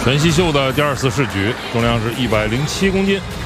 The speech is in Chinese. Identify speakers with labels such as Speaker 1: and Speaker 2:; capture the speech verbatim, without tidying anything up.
Speaker 1: 全息秀的第二次试举，重量是一百零七公斤。